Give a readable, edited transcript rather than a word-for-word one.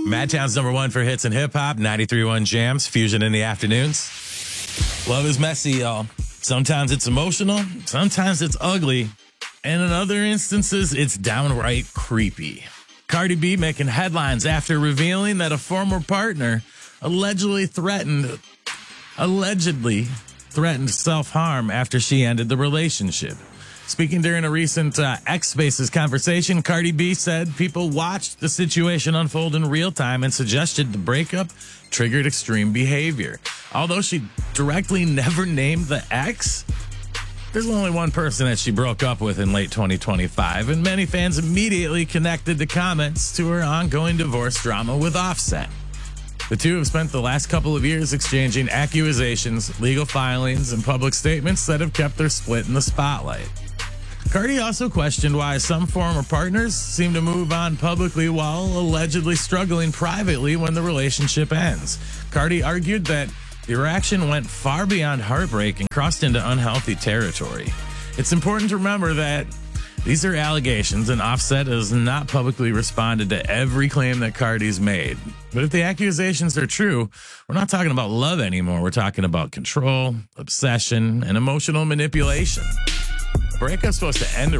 Madtown's number one for hits and hip hop, 93.1 Jams, Fusion in the afternoons. Love is messy, y'all. Sometimes it's emotional, sometimes it's ugly, and in other instances, it's downright creepy. Cardi B making headlines after revealing that a former partner allegedly threatened self-harm after she ended the relationship. Speaking during a recent X Spaces conversation, Cardi B said people watched the situation unfold in real time and suggested the breakup triggered extreme behavior. Although she directly never named the ex, there's only one person that she broke up with in late 2025, and many fans immediately connected the comments to her ongoing divorce drama with Offset. The two have spent the last couple of years exchanging accusations, legal filings, and public statements that have kept their split in the spotlight. Cardi also questioned why some former partners seem to move on publicly while allegedly struggling privately when the relationship ends. Cardi argued that the reaction went far beyond heartbreak and crossed into unhealthy territory. It's important to remember that these are allegations, and Offset has not publicly responded to every claim that Cardi's made. But if the accusations are true, we're not talking about love anymore. We're talking about control, obsession, and emotional manipulation. A breakup's supposed to end a